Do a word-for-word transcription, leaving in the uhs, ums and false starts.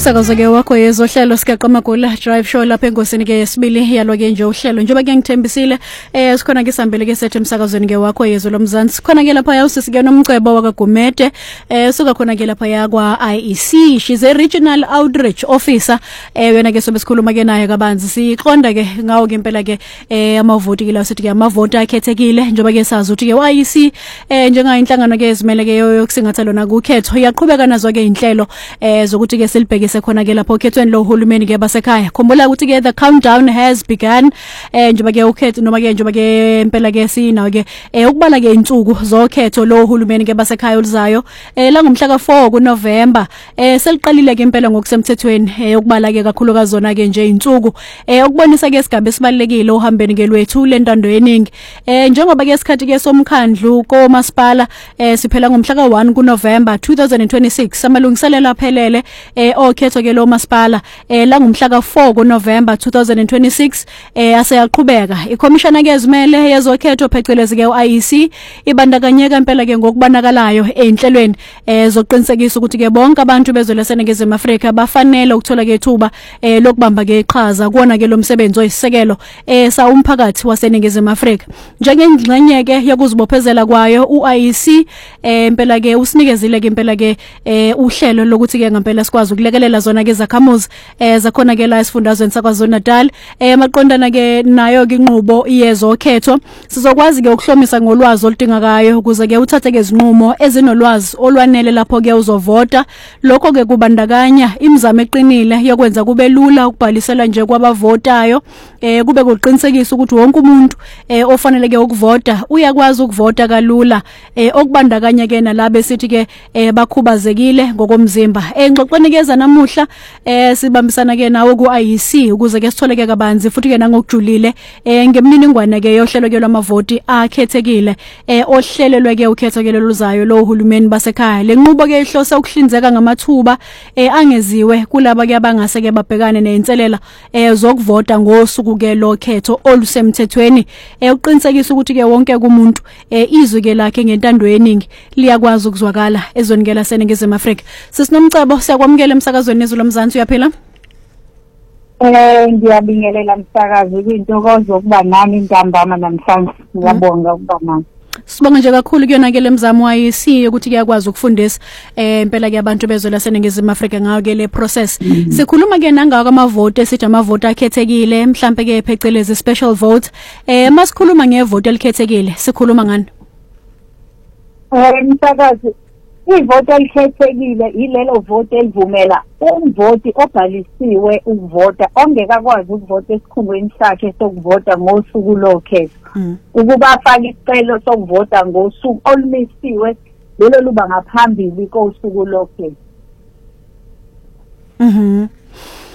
Umsakazo ke wakho yezohlelo sikaQamagula Drive Show lapha engosini ke yesibili yalo ke nje uhlelo njengoba ke ngithembisile eh sikhona ke sambele ke sethe emsakazweni ke wakho yezo lomzansi khona ke lapha yawusisi ke nomcebo wakagumede eh suka khona ke lapha yakwa I E C. She's a regional outreach officer eh wena ke sobe sikhuluma ke naye kabanzi siqonda ke ngawo ke impela ke eh amavoti ke la sithi ke amavoti akhethekile njengoba ke sazi ukuthi ke I E C eh njenga inhlangano ke ezimele ke yokusingatha lona kukhetho yaqhubeka nazo ke inhlelo eh zokuthi ke silibhekise khona ke lapho ukhethweni lo hulumeni ke basekhaya. Khumbula ukuthi ke the countdown has begun eh njengoba ke ukhetho noma ke njengoba ke impela ke sinawo ke eh ukubala ke insuku zokhetho lo hulumeni ke basekhaya oluzayo eh la ngomhla ka four ku November eh seliqalile ke impela ngokusemthethweni eh ukubala ke kakhulukazi zona ke nje insuku eh ukubonisa ke isigaba esibalekile uhambeni ke lwethu lentando yeningi eh njengoba ke isikhathi ke somkhandlu komasipala eh siphela ngomhla ka one ku November twenty twenty-six amalungiselelo aphelele eh okhetho ke lo masipala eh la ngomhla ka four ku November twenty twenty-six eh aseyaqhubeka ikhomishana ke ezimele yezokhetho phecelezi ke I E C ibandakanyeka impela ke ngokubanakalayo einhlelweni eh zoqinisekisa ukuthi ke bonke abantu bezolesene ngezwe Afrika bafanele ukuthola ke ithuba eh lokubamba ke iqhaza kuona ke lo msebenzi oyisisekelo eh sa umphakathi waseningezwe Afrika njengengxenye ke yokuzibophezela kwayo u I E C eh impela ke usinikezile ke impela ke eh uhlelo lokuthi ke ngempela sikwazi ukulekelela zona ke zakhamuzi eh zakhona ke la esifundazweni saKwaZulu Natal eh maqondana ke nayo ke inqubo yezokhetho sizokwazi ke ukuhlomisa ngolwazi oludingakayo ukuze ke uthathe ke izinqumo ezinolwazi olwanele lapho ke uzovota. Lokho ke kubandakanya imizamo eqinile yokwenza kube lula ukubhalisela nje kwabavotayo eh kube kuqinisekisa ukuthi wonke umuntu eh ofanele ke ukuvota uyakwazi ukuvota kalula eh okubandakanya ke nalabe sithi ke eh bakhubazekile ngokomzimba. Engxoxenikeza namuhla eh sibambisana ke nawo ku I E C ukuze ke sitholeke kabanzi futhi ke nangokujulile eh ngemininingwane ke yohlelo ke lwamavoti akhethekile eh ohlelelwe ke ukhetho ke loluzayo lo hulumeni basekhaya. Le nqubo ke ihlose ukuhlinzeka ngamathuba eh angeziwe kulabo ke abangase ke babhekane nezinselela eh zokuvota ngosuku ke lo khetho olusemthethweni eh uqinisekisa ukuthi ke wonke kumuntu eh izwi ke lakhe ngentando yeningi liyakwazi ukuzwakala ezweni ke laseNingizimu Afrika. Sisinomcebo siyakwamukela emsakazweni nezwe lomzansi uyaphila? Eh ngiyabingelela msakazi intokozo ukuba nami intambama namhlanje ngiyabonga ukuba nami. Sibonga nje kakhulu kuyona ke lemzamo I E C ukuthi kuyakwazi ukufundisa eh impela ke abantu bezwe laseNingizimu Afrika ngayo ke le process. Sikhuluma ke nangawo amavote esithi amavote akhethekile mhlambe ke phecelezi special vote eh masikhuluma ngevote elikhethekile sikhuluma ngani? Eh msakazi ivote elikhethekile ilelo vote elivumela umvoti obhalisiwe ukuvota ongekakwazi ukuvota esikhungweni sakhe sokuvota ngosuku lokhetho ukuba afake isicelo sokuvota ngosuku olumisiwe lelo luba ngaphambili kosuku lokhetho. Mhm.